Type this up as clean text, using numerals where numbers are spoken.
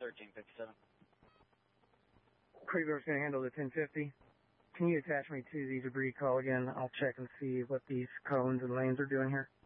1357. Creeper's going to handle the 1050. Can you attach me to the debris call again? I'll check and see what these cones and lanes are doing here.